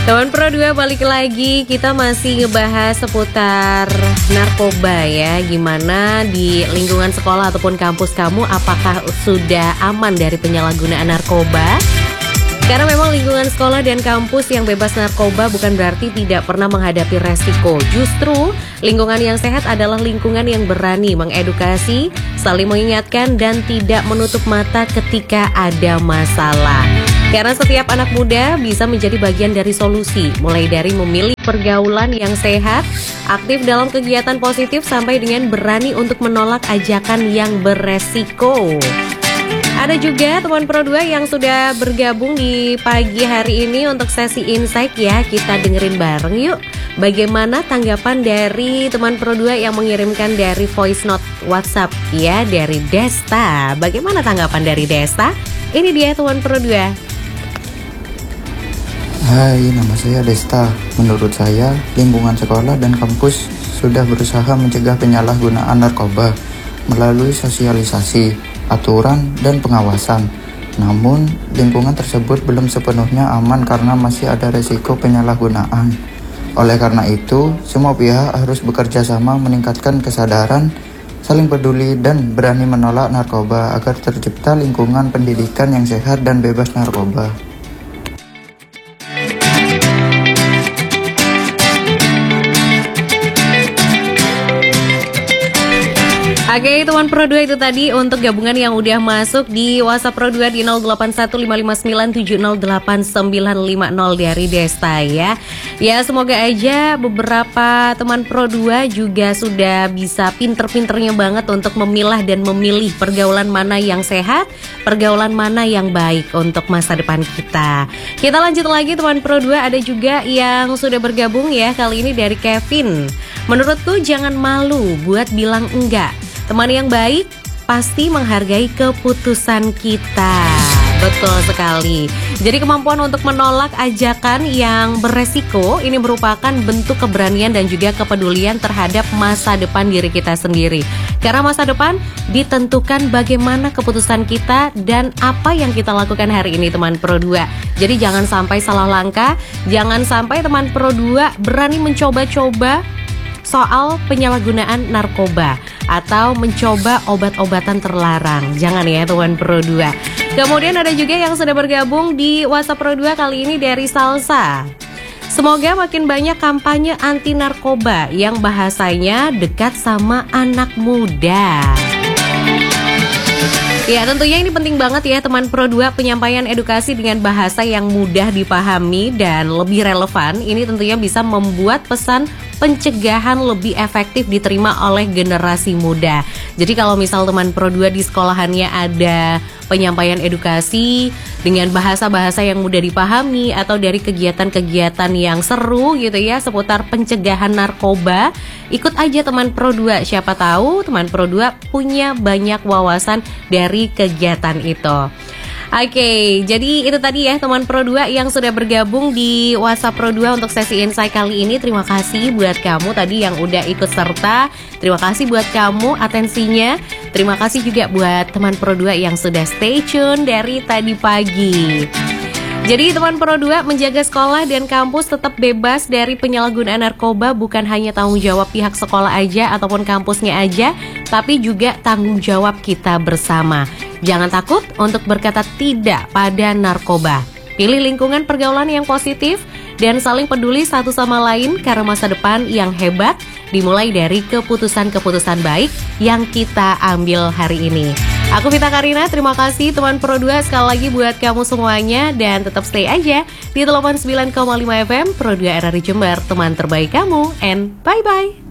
Teman Pro 2 balik lagi, kita masih ngebahas seputar narkoba ya. Gimana di lingkungan sekolah ataupun kampus kamu, apakah sudah aman dari penyalahgunaan narkoba? Karena memang lingkungan sekolah dan kampus yang bebas narkoba bukan berarti tidak pernah menghadapi resiko. Justru lingkungan yang sehat adalah lingkungan yang berani mengedukasi, saling mengingatkan dan tidak menutup mata ketika ada masalah. Karena setiap anak muda bisa menjadi bagian dari solusi, mulai dari memilih pergaulan yang sehat, aktif dalam kegiatan positif, sampai dengan berani untuk menolak ajakan yang beresiko. Ada juga teman Pro 2 yang sudah bergabung di pagi hari ini untuk sesi insight ya. Kita dengerin bareng yuk bagaimana tanggapan dari teman Pro 2 yang mengirimkan dari voice note WhatsApp ya, dari Desta. Bagaimana tanggapan dari Desta? Ini dia teman Pro 2. Hai, nama saya Desta. Menurut saya, lingkungan sekolah dan kampus sudah berusaha mencegah penyalahgunaan narkoba melalui sosialisasi, aturan, dan pengawasan. Namun, lingkungan tersebut belum sepenuhnya aman karena masih ada resiko penyalahgunaan. Oleh karena itu, semua pihak harus bekerja sama meningkatkan kesadaran, saling peduli, dan berani menolak narkoba agar tercipta lingkungan pendidikan yang sehat dan bebas narkoba. Oke, teman Pro 2 itu tadi untuk gabungan yang udah masuk di WhatsApp Pro 2 di 081559708950 dari Desta ya. Ya, semoga aja beberapa teman Pro 2 juga sudah bisa pinter-pinternya banget untuk memilah dan memilih pergaulan mana yang sehat, pergaulan mana yang baik untuk masa depan kita. Kita lanjut lagi teman Pro 2, ada juga yang sudah bergabung ya, kali ini dari Kevin. Menurutku jangan malu buat bilang enggak. Teman yang baik pasti menghargai keputusan kita. Betul sekali. Jadi kemampuan untuk menolak ajakan yang beresiko ini merupakan bentuk keberanian dan juga kepedulian terhadap masa depan diri kita sendiri. Karena masa depan ditentukan bagaimana keputusan kita dan apa yang kita lakukan hari ini teman Pro 2. Jadi jangan sampai salah langkah, jangan sampai teman Pro 2 berani mencoba-coba soal penyalahgunaan narkoba atau mencoba obat-obatan terlarang. Jangan ya teman Pro 2. Kemudian ada juga yang sudah bergabung di WhatsApp Pro 2 kali ini dari Salsa. Semoga makin banyak kampanye anti narkoba yang bahasanya dekat sama anak muda. Ya, tentunya ini penting banget ya teman Pro 2, penyampaian edukasi dengan bahasa yang mudah dipahami dan lebih relevan. Ini tentunya bisa membuat pesan pencegahan lebih efektif diterima oleh generasi muda. Jadi kalau misal teman Pro 2 di sekolahannya ada penyampaian edukasi dengan bahasa-bahasa yang mudah dipahami atau dari kegiatan-kegiatan yang seru gitu ya seputar pencegahan narkoba, ikut aja teman Pro 2. Siapa tahu teman Pro 2 punya banyak wawasan dari kegiatan itu. Oke, jadi itu tadi ya teman Pro 2 yang sudah bergabung di WhatsApp Pro 2 untuk sesi insight kali ini. Terima kasih buat kamu tadi yang udah ikut serta. Terima kasih buat kamu atensinya. Terima kasih juga buat teman Pro 2 yang sudah stay tune dari tadi pagi. Jadi teman Pro 2, menjaga sekolah dan kampus tetap bebas dari penyalahgunaan narkoba bukan hanya tanggung jawab pihak sekolah aja ataupun kampusnya aja, tapi juga tanggung jawab kita bersama. Jangan takut untuk berkata tidak pada narkoba. Pilih lingkungan pergaulan yang positif dan saling peduli satu sama lain karena masa depan yang hebat dimulai dari keputusan-keputusan baik yang kita ambil hari ini. Aku Vita Karina, terima kasih teman Pro 2 sekali lagi buat kamu semuanya dan tetap stay aja di 89,5 FM Pro 2 RRI Jember, teman terbaik kamu, and bye-bye.